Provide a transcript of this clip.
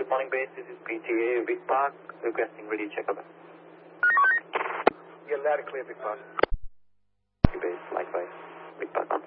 Good morning, base. This is PTA Vic Park requesting radio checkup. Yeah, loud and clear, Big Boss. Base, likewise. Vic Park on.